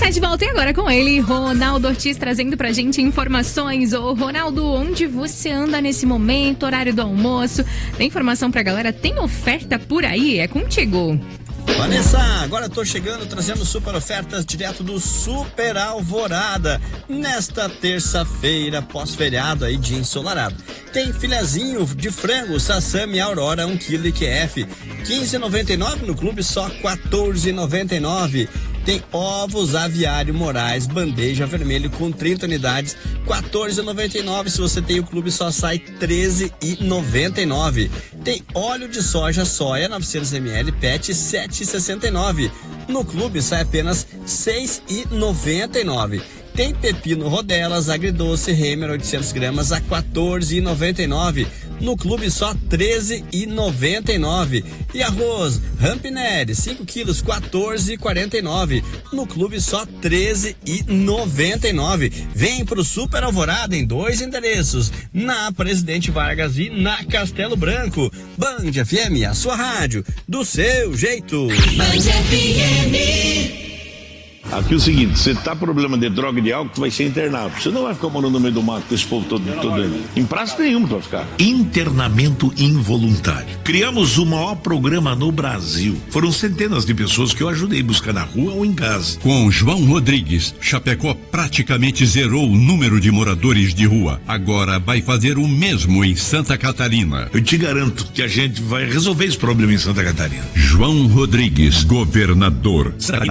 Está de volta e agora com ele, Ronaldo Ortiz, trazendo pra gente informações. Ô, Ronaldo, onde você anda nesse momento, horário do almoço? Tem informação pra galera? Tem oferta por aí? É contigo. Vanessa, agora tô chegando trazendo super ofertas direto do Super Alvorada. Nesta terça-feira, pós-feriado aí, dia ensolarado. Tem filezinho de frango Sassami Aurora 1 kg IQF, R$15,99 no clube, só R$14,99. Tem ovos Aviário Moraes, bandeja vermelho com 30 unidades, R$14,99. Se você tem o clube, só sai R$13,99. Tem óleo de soja 900 ml, PET, R$7,69. No clube sai apenas R$6,99. Tem pepino Rodelas, agridoce, Reimer 800 gramas a R$14,99. No clube só R$13,99. E arroz Rampinelli 5 quilos R$14,49. No clube só R$13,99. Vem pro Super Alvorada em 2 endereços, na Presidente Vargas e na Castelo Branco. Band FM, a sua rádio, do seu jeito. Band FM. Aqui é o seguinte, você tá com problema de droga e de álcool, tu vai ser internado. Você não vai ficar morando no meio do mato com esse povo todo em praça nenhuma tu vai ficar. Internamento involuntário. Criamos o maior programa no Brasil. Foram centenas de pessoas que eu ajudei a buscar na rua ou em casa. Com João Rodrigues, Chapecó praticamente zerou o número de moradores de rua. Agora vai fazer o mesmo em Santa Catarina. Eu te garanto que a gente vai resolver esse problema em Santa Catarina. João Rodrigues, governador.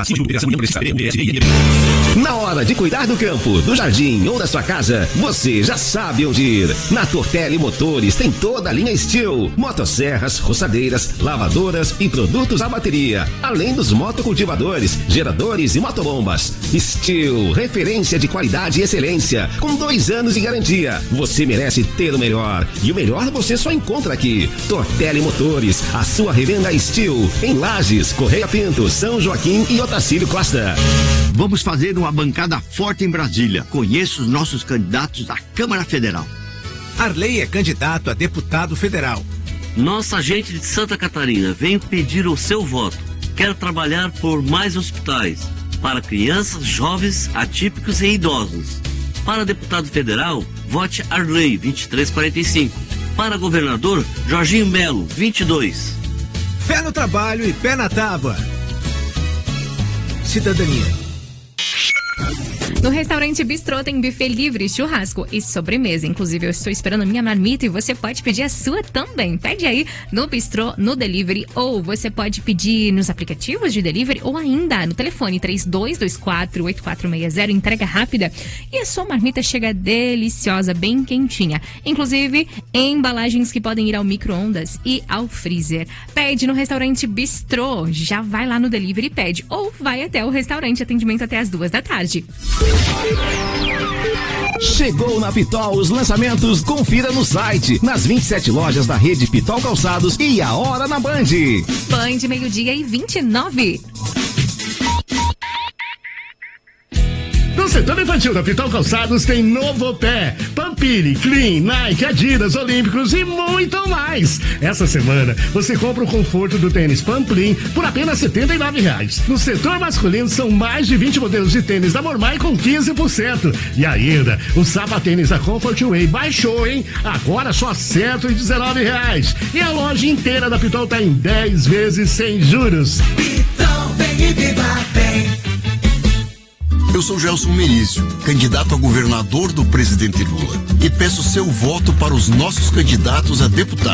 Na hora de cuidar do campo, do jardim ou da sua casa, você já sabe onde ir. Na Tortelli Motores tem toda a linha Steel, motosserras, roçadeiras, lavadoras e produtos à bateria, além dos motocultivadores, geradores e motobombas. Steel, referência de qualidade e excelência, com 2 anos de garantia. Você merece ter o melhor, e o melhor você só encontra aqui. Tortelli Motores, a sua revenda Steel, em Lages, Correia Pinto, São Joaquim e Otacílio Costa. Vamos fazer uma bancada forte em Brasília. Conheço os nossos candidatos à Câmara Federal. Arley é candidato a deputado federal. Nossa gente de Santa Catarina, venho pedir o seu voto. Quero trabalhar por mais hospitais, para crianças, jovens, atípicos e idosos. Para deputado federal, vote Arley 2345. Para governador, Jorginho Melo 22. Fé no trabalho e pé na tábua. Cidadania. No restaurante Bistrô tem buffet livre, churrasco e sobremesa. Inclusive, eu estou esperando a minha marmita e você pode pedir a sua também. Pede aí no Bistrô, no delivery, ou você pode pedir nos aplicativos de delivery ou ainda no telefone 3224-8460. Entrega rápida e a sua marmita chega deliciosa, bem quentinha. Inclusive, embalagens que podem ir ao micro-ondas e ao freezer. Pede no restaurante Bistrô, já vai lá no delivery e pede. Ou vai até o restaurante, atendimento até as 2 da tarde. Chegou na Pitol os lançamentos, confira no site, nas 27 lojas da rede Pitol Calçados e a hora na Band. Band, 12:29. No setor infantil da Pitol Calçados tem Novopé, Pampiri, Clean, Nike, Adidas, Olímpicos e muito mais. Essa semana você compra o conforto do tênis Pamplin por apenas R$79. No setor masculino são mais de 20 modelos de tênis da Mormai com 15%. E ainda, o sapatênis da Comfort Way baixou, hein? Agora só R$119. E a loja inteira da Pitol tá em 10 vezes sem juros. Pitol, vem e viva bem. Eu sou Gelson Merício, candidato a governador do presidente Lula, e peço seu voto para os nossos candidatos a deputado.